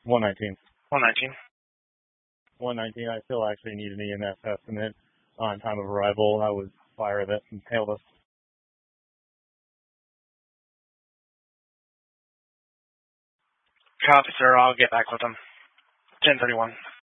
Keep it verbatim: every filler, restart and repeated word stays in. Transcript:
one nineteen. one nineteen. one nineteen, I still actually need an E M S estimate on time of arrival. I was fire that hailed us. Copy, sir. I'll get back with them. ten thirty-one.